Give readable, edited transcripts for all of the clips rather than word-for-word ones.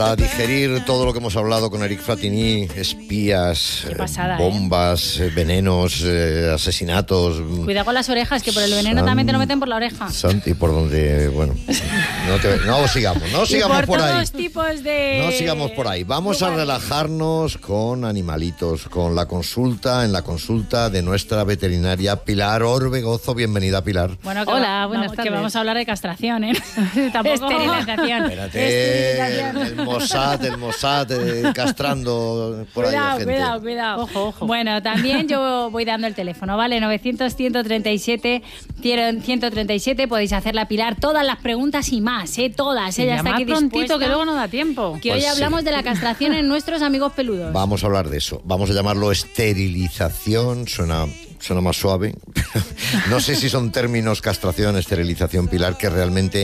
Para digerir todo lo que hemos hablado con Eric Fratini, espías, bombas, venenos, asesinatos. Cuidado con las orejas, que por el veneno también te lo meten por la oreja. Santi, por donde, bueno, no sigamos por ahí. Tipos de... No sigamos por ahí. Vamos a relajarnos con animalitos, con la consulta de nuestra veterinaria Pilar Orbegozo. Bienvenida, Pilar. Bueno, hola, buenas tardes. Que vamos a hablar de castración, ¿eh? Tampoco. Esterilización. Espérate, el Mossad castrando por ahí a gente. Cuidado. Ojo. Bueno, también yo voy dando el teléfono, ¿vale? 900-137-137, podéis hacerle a Pilar todas las preguntas y más, todas. Ella está aquí prontito, dispuesta. que luego no da tiempo. Que hoy hablamos de la castración en nuestros amigos peludos. Vamos a hablar de eso. Vamos a llamarlo esterilización. Suena más suave. No sé si son términos castración, esterilización, Pilar, que realmente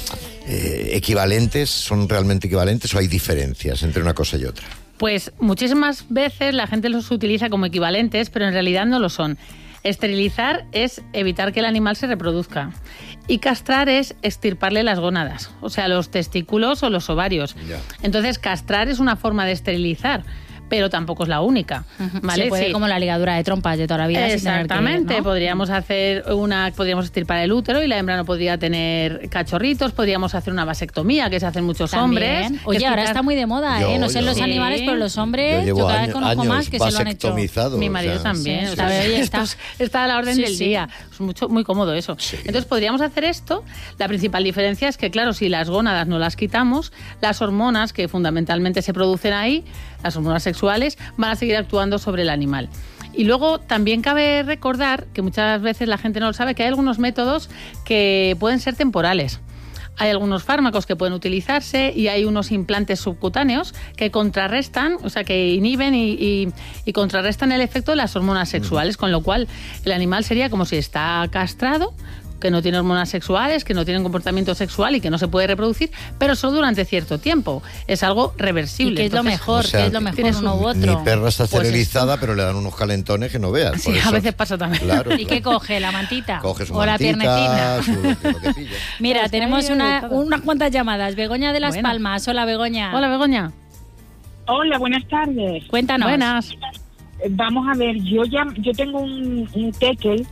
son realmente equivalentes o hay diferencias entre una cosa y otra. Pues muchísimas veces la gente los utiliza como equivalentes, pero en realidad no lo son. Esterilizar es evitar que el animal se reproduzca y castrar es extirparle las gónadas, o sea, los testículos o los ovarios. Ya. Entonces, castrar es una forma de esterilizar, pero tampoco es la única, ¿vale? Se puede, como la ligadura de trompas de toda la vida. Exactamente, ¿no? podríamos extirpar el útero y la hembra no podría tener cachorritos, podríamos hacer una vasectomía, que se hacen muchos hombres. Oye, ahora está muy de moda, no sé en los animales, pero los hombres, yo cada vez conozco más que se lo han hecho. Mi marido también. Sí, está a la orden del día. Es muy cómodo eso. Sí. Entonces podríamos hacer esto. La principal diferencia es que, claro, si las gónadas no las quitamos, las hormonas que fundamentalmente se producen ahí, las hormonas sexuales, van a seguir actuando sobre el animal. Y luego también cabe recordar, que muchas veces la gente no lo sabe, que hay algunos métodos que pueden ser temporales. Hay algunos fármacos que pueden utilizarse y hay unos implantes subcutáneos que contrarrestan, o sea, que inhiben y contrarrestan el efecto de las hormonas sexuales, con lo cual el animal sería como si está castrado, que no tiene hormonas sexuales, que no tiene un comportamiento sexual y que no se puede reproducir, pero solo durante cierto tiempo. Es algo reversible. ¿Y qué es lo mejor? O sea, ¿Qué es lo mejor, uno u otro? Mi perra está esterilizada, pero le dan unos calentones que no veas. Sí, a veces pasa también. Claro, ¿Y qué coge? ¿La mantita? Coge su ¿O la piernecita? Lo que pilla. Mira, Pues tenemos unas cuantas llamadas. Begoña de Las Palmas. Hola, Begoña. Hola, Begoña. Hola, buenas tardes. Cuéntanos. Buenas. Vamos a ver, yo tengo un tekel,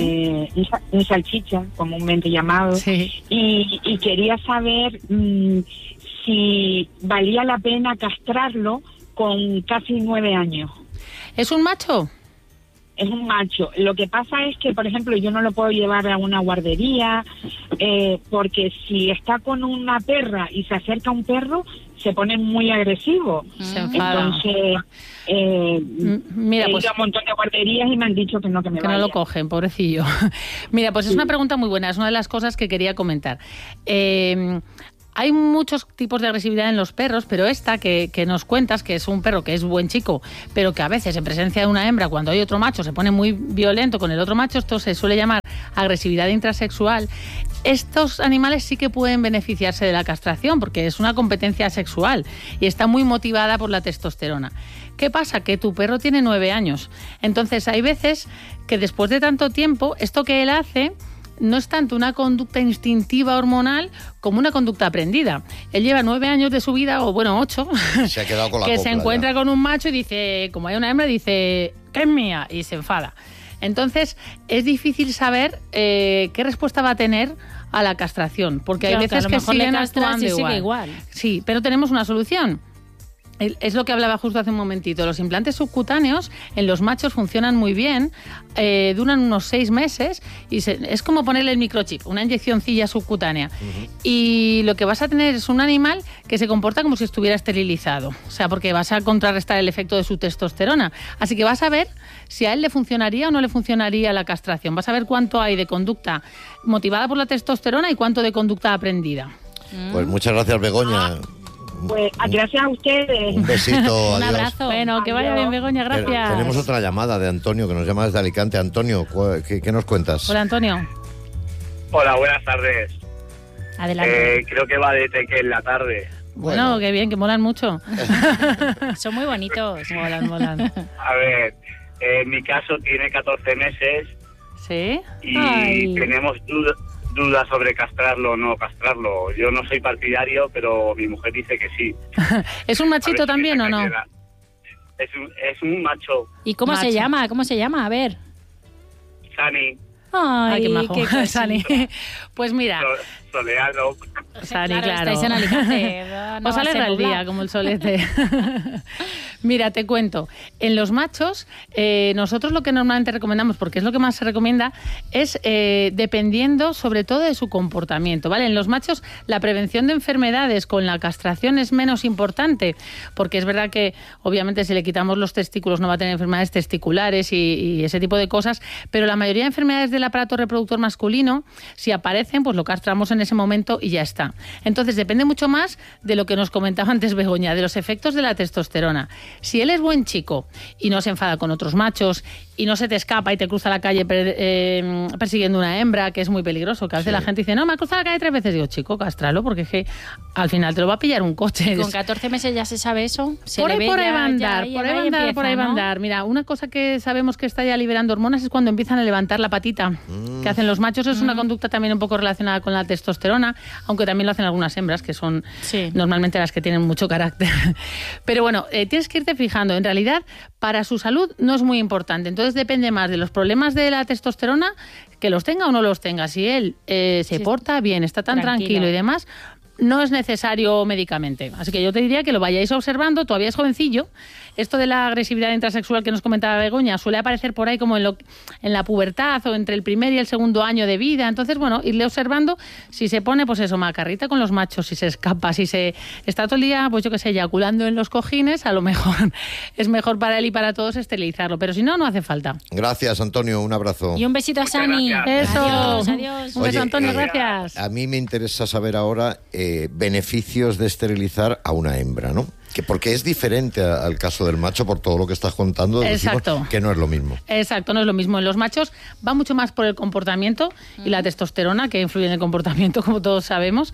un salchicha, comúnmente llamado, y quería saber si valía la pena castrarlo con casi 9 años. ¿Es un macho? Es un macho. Lo que pasa es que, por ejemplo, yo no lo puedo llevar a una guardería, porque si está con una perra y se acerca un perro, se pone muy agresivo. Se enfada. Entonces, mira, he pues, ido a un montón de guarderías y me han dicho que no vaya. no lo cogen, pobrecillo. Mira, pues es una pregunta muy buena, es una de las cosas que quería comentar. Hay muchos tipos de agresividad en los perros, pero esta que nos cuentas, que es un perro que es buen chico, pero que a veces en presencia de una hembra, cuando hay otro macho, se pone muy violento con el otro macho, esto se suele llamar agresividad intrasexual. Estos animales sí que pueden beneficiarse de la castración porque es una competencia sexual y está muy motivada por la testosterona. ¿Qué pasa? Que tu perro tiene 9 años. Entonces hay veces que después de tanto tiempo, esto que él hace no es tanto una conducta instintiva hormonal como una conducta aprendida. Él lleva 9 años de su vida, o bueno, 8, se ha quedado con la que copla, se encuentra ya con un macho y dice, como hay una hembra, dice, ¿qué es mía? Y se enfada. Entonces, es difícil saber qué respuesta va a tener a la castración, porque hay veces que siguen actuando igual. Sí, pero tenemos una solución. Es lo que hablaba justo hace un momentito. Los implantes subcutáneos en los machos funcionan muy bien, duran unos 6 meses y es como ponerle el microchip, una inyeccióncilla subcutánea. Y lo que vas a tener es un animal que se comporta como si estuviera esterilizado, o sea, porque vas a contrarrestar el efecto de su testosterona. Así que vas a ver si a él le funcionaría o no le funcionaría la castración. Vas a ver cuánto hay de conducta motivada por la testosterona y cuánto de conducta aprendida. Pues muchas gracias, Begoña. Pues gracias a ustedes. Un besito, un adiós. abrazo. Bueno, que vaya bien, Begoña, gracias. Tenemos otra llamada de Antonio, que nos llama desde Alicante. Antonio, ¿qué nos cuentas? Hola, Antonio. Hola, buenas tardes. Adelante. Creo que va de teque en la tarde. Bueno, qué bien, que molan mucho. Son muy bonitos. Molan. A ver, en mi caso tiene 14 meses. ¿Sí? Y tenemos duda sobre castrarlo o no castrarlo. Yo no soy partidario, pero mi mujer dice que sí. ¿Es un machito también o no? Es un macho. ¿Y cómo se llama? ¿Cómo se llama? A ver. Sani. Ay, qué majo. qué Sani. Pues mira. Soleado. Sani, claro. Estáis en Alicante. No os alegra el día, como el solete. Mira, te cuento. En los machos, nosotros lo que normalmente recomendamos, porque es lo que más se recomienda, es dependiendo sobre todo de su comportamiento, ¿vale? En los machos, la prevención de enfermedades con la castración es menos importante, porque es verdad que, obviamente, si le quitamos los testículos no va a tener enfermedades testiculares y ese tipo de cosas, pero la mayoría de enfermedades del aparato reproductor masculino, si aparecen, pues lo castramos en ese momento y ya está. Entonces, depende mucho más de lo que nos comentaba antes Begoña, de los efectos de la testosterona. Si él es buen chico y no se enfada con otros machos y no se te escapa y te cruza la calle persiguiendo una hembra, que es muy peligroso, que a veces la gente dice, no, me ha cruzado la calle 3 veces. Digo, chico, cástralo, porque es que al final te lo va a pillar un coche. ¿Con 14 meses ya se sabe eso? Por ahí va a andar. Mira, una cosa que sabemos que está ya liberando hormonas es cuando empiezan a levantar la patita, que hacen los machos. Es una conducta también un poco relacionada con la testosterona, aunque también lo hacen algunas hembras, que son normalmente las que tienen mucho carácter. Pero bueno, tienes que irte fijando. En realidad, para su salud no es muy importante. Entonces depende más de los problemas de la testosterona, que los tenga o no los tenga. Si él se porta bien, está tan tranquilo y demás, no es necesario médicamente. Así que yo te diría que lo vayáis observando. Todavía es jovencillo. Esto de la agresividad intrasexual que nos comentaba Begoña suele aparecer por ahí como en la pubertad o entre el primer y el segundo año de vida. Entonces, bueno, irle observando. Si se pone, pues eso, macarrita con los machos, si se escapa, si se está todo el día, pues yo qué sé, eyaculando en los cojines, a lo mejor es mejor para él y para todos esterilizarlo. Pero si no, no hace falta. Gracias, Antonio. Un abrazo. Y un besito a Sani. Eso. Adiós. Un beso, Antonio. Gracias. A mí me interesa saber ahora beneficios de esterilizar a una hembra, ¿no? Porque es diferente al caso del macho, por todo lo que estás contando. Exacto. Que no es lo mismo. Exacto, no es lo mismo. En los machos va mucho más por el comportamiento y la testosterona, que influye en el comportamiento, como todos sabemos.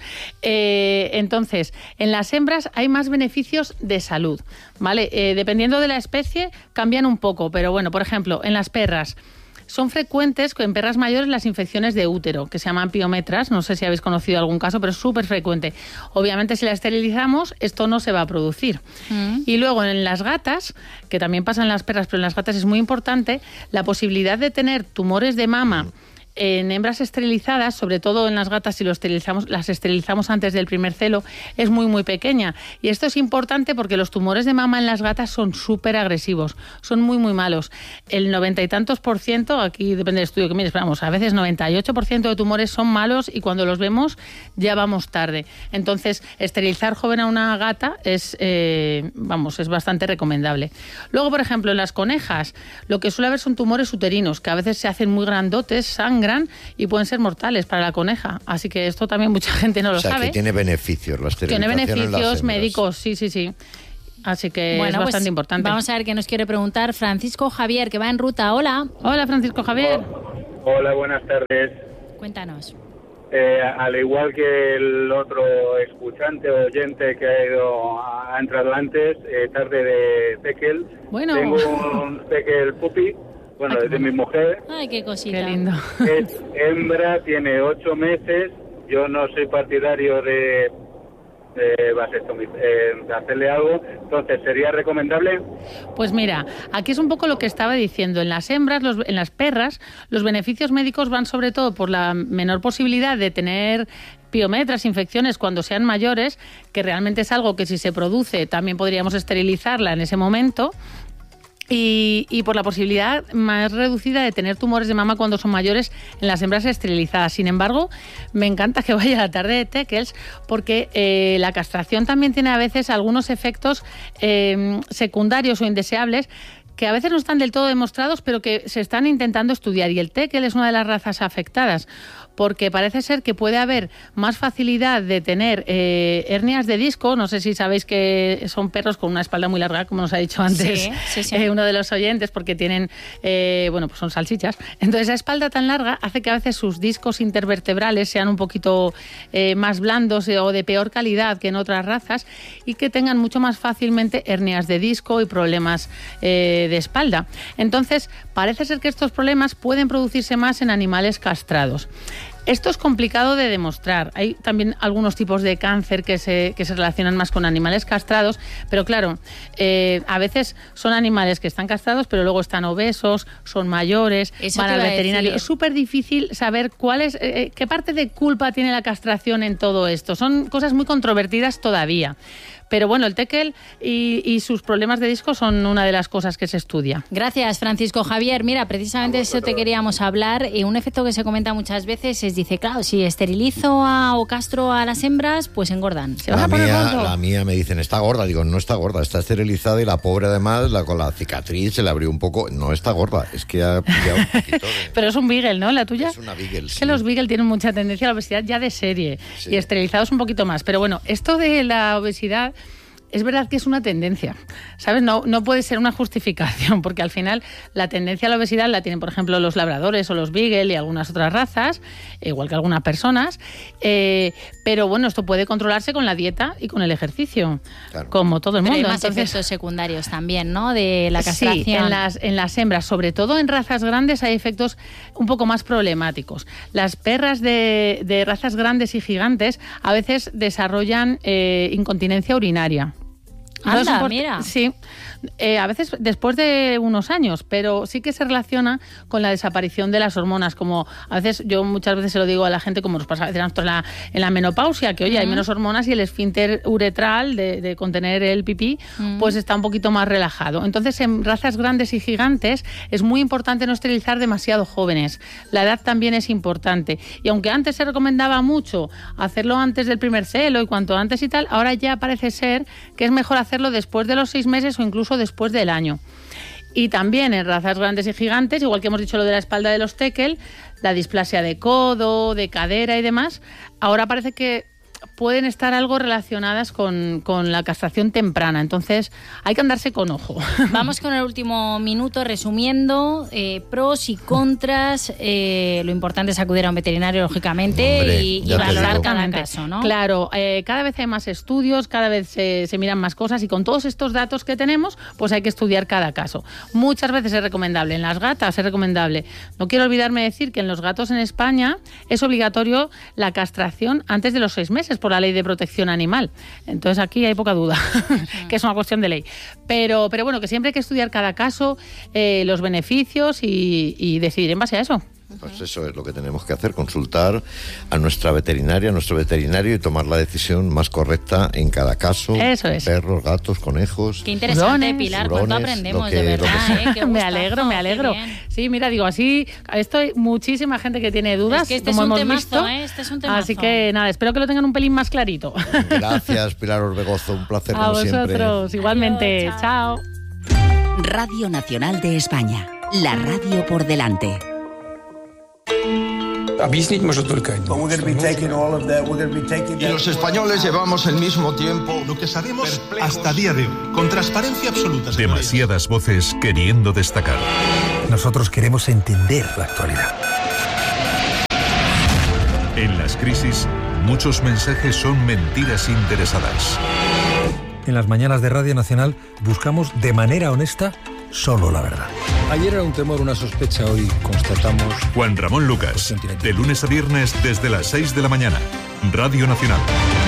Entonces, en las hembras hay más beneficios de salud, ¿vale? Dependiendo de la especie, cambian un poco. Pero bueno, por ejemplo, en las perras, son frecuentes en perras mayores las infecciones de útero, que se llaman piometras. No sé si habéis conocido algún caso, pero es súper frecuente. Obviamente, si la esterilizamos, esto no se va a producir. Y luego, en las gatas, que también pasa en las perras, pero en las gatas es muy importante, la posibilidad de tener tumores de mama en hembras esterilizadas, sobre todo en las gatas, si las esterilizamos antes del primer celo, es muy, muy pequeña. Y esto es importante porque los tumores de mama en las gatas son súper agresivos, son muy, muy malos. El 90 y tantos %, aquí depende del estudio que mires, pero vamos, a veces 98% de tumores son malos y cuando los vemos ya vamos tarde. Entonces, esterilizar joven a una gata es bastante recomendable. Luego, por ejemplo, en las conejas, lo que suele haber son tumores uterinos, que a veces se hacen muy grandotes, sangran y pueden ser mortales para la coneja. Así que esto también mucha gente no lo sabe. Que tiene beneficios la esterilización. Tiene beneficios médicos, sí. Así que es bastante importante. Vamos a ver qué nos quiere preguntar Francisco Javier, que va en ruta. Hola. Hola, Francisco Javier. Hola, buenas tardes. Cuéntanos. Al igual que el otro escuchante o oyente que ha entrado antes, tarde de Tekel. Bueno. Tengo un Tekel puppy. Bueno, desde mi mujer. Ay, qué cosita. Qué lindo. Es hembra, tiene 8 meses. Yo no soy partidario de hacerle algo. Entonces, ¿sería recomendable? Pues mira, aquí es un poco lo que estaba diciendo. En las hembras, en las perras, los beneficios médicos van sobre todo por la menor posibilidad de tener piometras, infecciones cuando sean mayores, que realmente es algo que si se produce también podríamos esterilizarla en ese momento. Y por la posibilidad más reducida de tener tumores de mama cuando son mayores en las hembras esterilizadas. Sin embargo, me encanta que vaya a la tarde de Teckels porque la castración también tiene a veces algunos efectos secundarios o indeseables que a veces no están del todo demostrados, pero que se están intentando estudiar. Y el Teckel es una de las razas afectadas, porque parece ser que puede haber más facilidad de tener hernias de disco. No sé si sabéis que son perros con una espalda muy larga, como nos ha dicho antes uno de los oyentes, porque tienen, pues son salchichas. Entonces, esa espalda tan larga hace que a veces sus discos intervertebrales sean un poquito más blandos o de peor calidad que en otras razas y que tengan mucho más fácilmente hernias de disco y problemas de espalda. Entonces, parece ser que estos problemas pueden producirse más en animales castrados. Esto es complicado de demostrar. Hay también algunos tipos de cáncer que se relacionan más con animales castrados, pero claro, a veces son animales que están castrados, pero luego están obesos, son mayores, van al veterinario. Es súper difícil saber qué parte de culpa tiene la castración en todo esto. Son cosas muy controvertidas todavía. Pero bueno, el teckel y sus problemas de disco son una de las cosas que se estudia. Gracias, Francisco Javier. Mira, precisamente eso te queríamos hablar. Un efecto que se comenta muchas veces es, dice, claro, si esterilizo o castro a las hembras, pues engordan. ¿Se van a poner gordo? La mía me dicen, está gorda. Digo, no está gorda, está esterilizada y la pobre además, con la cicatriz se le abrió un poco. No está gorda, es que ha pillado un poquito de... Pero es un beagle, ¿no? ¿La tuya? Es una beagle, sí. Que los beagle tienen mucha tendencia a la obesidad ya de serie, sí. Y esterilizados un poquito más. Pero bueno, esto de la obesidad... Es verdad que es una tendencia, ¿sabes? No puede ser una justificación, porque al final la tendencia a la obesidad la tienen, por ejemplo, los labradores o los beagle y algunas otras razas, igual que algunas personas, pero bueno, esto puede controlarse con la dieta y con el ejercicio, claro, como todo el mundo. Pero hay más efectos secundarios también, ¿no?, de la castración. Sí, en las hembras, sobre todo en razas grandes, hay efectos un poco más problemáticos. Las perras de razas grandes y gigantes a veces desarrollan incontinencia urinaria. Anda, mira. Sí, a veces después de unos años, pero sí que se relaciona con la desaparición de las hormonas, como a veces, yo muchas veces se lo digo a la gente, como nos pasa a veces en la menopausia, que oye, hay menos hormonas y el esfínter uretral de contener el pipí, pues está un poquito más relajado. Entonces, en razas grandes y gigantes es muy importante no esterilizar demasiado jóvenes. La edad también es importante. Y aunque antes se recomendaba mucho hacerlo antes del primer celo y cuanto antes y tal, ahora ya parece ser que es mejor hacerlo después de los 6 meses o incluso después del año. Y también en razas grandes y gigantes, igual que hemos dicho lo de la espalda de los teckel, la displasia de codo, de cadera y demás, ahora parece que pueden estar algo relacionadas con la castración temprana. Entonces, hay que andarse con ojo. Vamos con el último minuto, resumiendo pros y contras. Lo importante es acudir a un veterinario, lógicamente, hombre, y valorar cada caso, ¿no? Claro, cada vez hay más estudios, cada vez se miran más cosas, y con todos estos datos que tenemos, pues hay que estudiar cada caso. Muchas veces es recomendable. En las gatas es recomendable. No quiero olvidarme de decir que en los gatos en España es obligatorio la castración antes de los 6 meses, por la ley de protección animal. Entonces aquí hay poca duda, que es una cuestión de ley. Pero bueno, que siempre hay que estudiar cada caso, los beneficios y decidir en base a eso. Pues eso es lo que tenemos que hacer, consultar a nuestra veterinaria, a nuestro veterinario, y tomar la decisión más correcta en cada caso. Eso es. Perros, gatos, conejos. Qué interesante, Pilar, cuánto aprendemos, de verdad. Me alegro. Sí, mira, digo, así, esto hay muchísima gente que tiene dudas, es que este como es un hemos temazo, visto. Este es un temazo. Así que nada, espero que lo tengan un pelín más clarito. Gracias, Pilar Orbegozo, un placer como siempre. A vosotros, igualmente. Adiós, chao. Radio Nacional de España, la radio por delante. Объяснить может только один. Y los españoles llevamos el mismo tiempo. Lo que sabemos hasta día de hoy, con transparencia absoluta. Demasiadas voces queriendo destacar. Nosotros queremos entender la actualidad. En las crisis, muchos mensajes son mentiras interesadas. En las mañanas de Radio Nacional buscamos de manera honesta solo la verdad. Ayer era un temor, una sospecha, hoy constatamos... Juan Ramón Lucas, de lunes a viernes desde las 6 de la mañana. Radio Nacional.